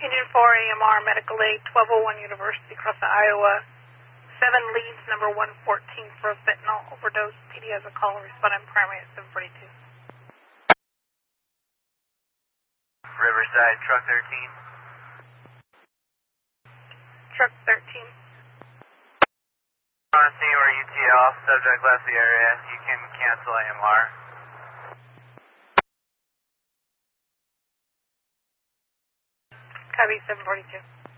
Engine 4 AMR, medical aid, 1201 University, across the Iowa. 7 leads, number 114 for a fentanyl overdose. PD has a call and respond on primary at 742. Riverside, truck 13. Truck 13. On scene where UTL, subject left the area. You can cancel AMR. Copy 742.